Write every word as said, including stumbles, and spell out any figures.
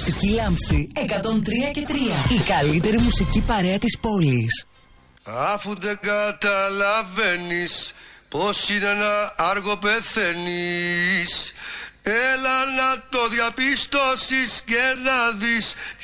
Μουσική Λάμψη εκατόν τρία και τρία. Η καλύτερη μουσική παρέα της πόλης. Αφού δεν καταλαβαίνεις πως είναι να άργο πεθαίνεις, έλα να το διαπιστώσεις και να δεις